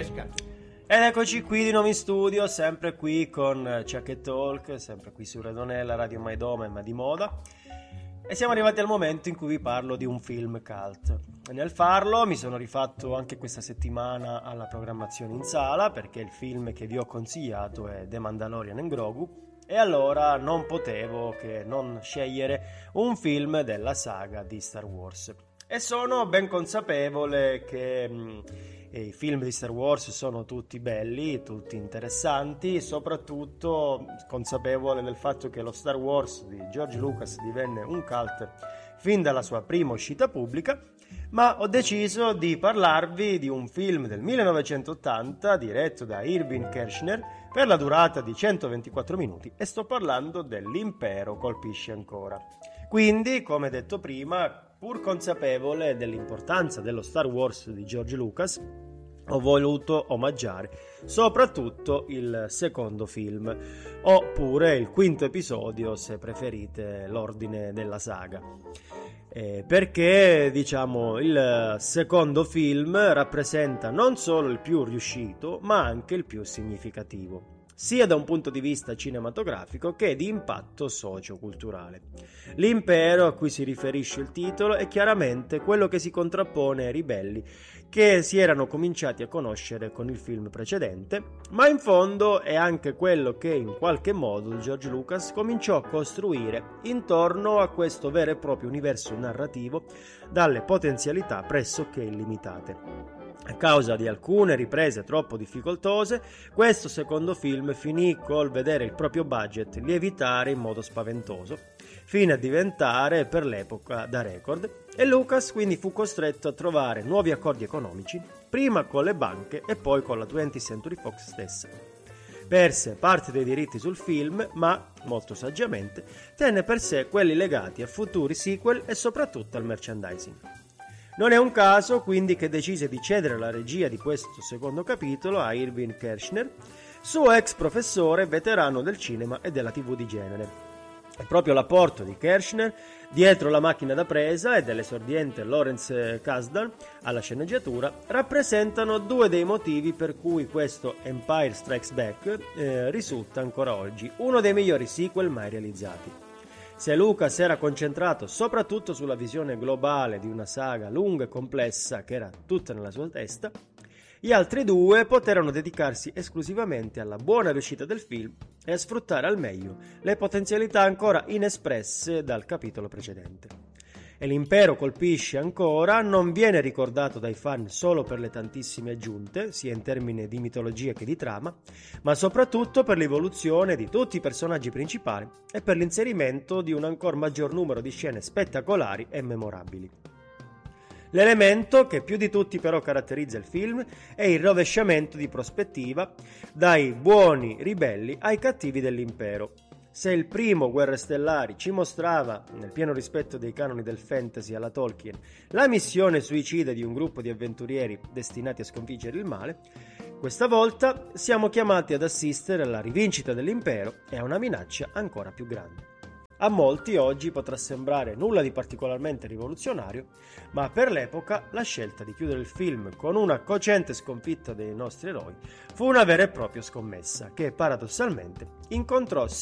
Francesca. Ed eccoci qui di nuovo in studio, sempre qui con Chuck e Talk, sempre qui su Redonella, Radio Mai Doma e Ma di Moda. E siamo arrivati al momento in cui vi parlo di un film cult. E nel farlo mi sono rifatto anche questa settimana alla programmazione in sala, perché il film che vi ho consigliato è The Mandalorian and Grogu, e allora non potevo che non scegliere un film della saga di Star Wars. E sono ben consapevole che i film di Star Wars sono tutti belli, tutti interessanti, soprattutto consapevole del fatto che lo Star Wars di George Lucas divenne un cult fin dalla sua prima uscita pubblica, ma ho deciso di parlarvi di un film del 1980 diretto da Irving Kershner per la durata di 124 minuti e sto parlando dell'Impero colpisce ancora. Quindi, come detto prima, pur consapevole dell'importanza dello Star Wars di George Lucas, ho voluto omaggiare soprattutto il secondo film, oppure il quinto episodio se preferite l'ordine della saga. Perché diciamo il secondo film rappresenta non solo il più riuscito ma anche il più significativo, sia da un punto di vista cinematografico che di impatto socio-culturale. L'impero a cui si riferisce il titolo è chiaramente quello che si contrappone ai ribelli che si erano cominciati a conoscere con il film precedente, ma in fondo è anche quello che in qualche modo George Lucas cominciò a costruire intorno a questo vero e proprio universo narrativo dalle potenzialità pressoché illimitate. A causa di alcune riprese troppo difficoltose, questo secondo film finì col vedere il proprio budget lievitare in modo spaventoso, fino a diventare per l'epoca da record, e Lucas quindi fu costretto a trovare nuovi accordi economici, prima con le banche e poi con la 20th Century Fox stessa. Perse parte dei diritti sul film, ma, molto saggiamente, tenne per sé quelli legati a futuri sequel e soprattutto al merchandising. Non è un caso quindi che decise di cedere la regia di questo secondo capitolo a Irving Kershner, suo ex professore veterano del cinema e della TV di genere. È proprio l'apporto di Kershner dietro la macchina da presa e dell'esordiente Lawrence Kasdan alla sceneggiatura rappresentano due dei motivi per cui questo Empire Strikes Back risulta ancora oggi uno dei migliori sequel mai realizzati. Se Lucas era concentrato soprattutto sulla visione globale di una saga lunga e complessa che era tutta nella sua testa, gli altri due poterono dedicarsi esclusivamente alla buona riuscita del film e a sfruttare al meglio le potenzialità ancora inespresse dal capitolo precedente. E l'impero colpisce ancora non viene ricordato dai fan solo per le tantissime aggiunte, sia in termini di mitologia che di trama, ma soprattutto per l'evoluzione di tutti i personaggi principali e per l'inserimento di un ancor maggior numero di scene spettacolari e memorabili. L'elemento che più di tutti però caratterizza il film è il rovesciamento di prospettiva dai buoni ribelli ai cattivi dell'impero. Se il primo Guerre Stellari ci mostrava, nel pieno rispetto dei canoni del fantasy alla Tolkien, la missione suicida di un gruppo di avventurieri destinati a sconfiggere il male, questa volta siamo chiamati ad assistere alla rivincita dell'impero e a una minaccia ancora più grande. A molti oggi potrà sembrare nulla di particolarmente rivoluzionario, ma per l'epoca la scelta di chiudere il film con una cocente sconfitta dei nostri eroi fu una vera e propria scommessa che paradossalmente incontrò